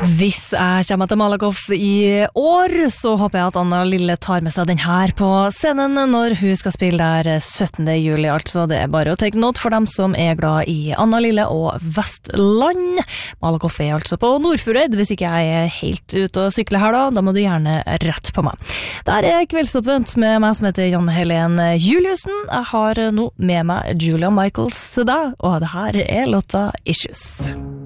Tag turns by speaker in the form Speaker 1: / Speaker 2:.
Speaker 1: Hvis jeg kommer til Malakoff i år, så håper jeg at Anna Lille tar med seg den her på scenen når hun skal spille der 17. juli. Altså, det er bare å take note for dem som er glad i Anna Lille og Vestland. Malakoff er altså på Nordfjordeid. Hvis ikke jeg er helt ute og sykler her da må du gjerne rett på meg. Der er Kveldstoppet med meg som heter Janne Helen Juliussen. Jeg har nå med meg Julia Michaels til deg, og det her er låta Issues.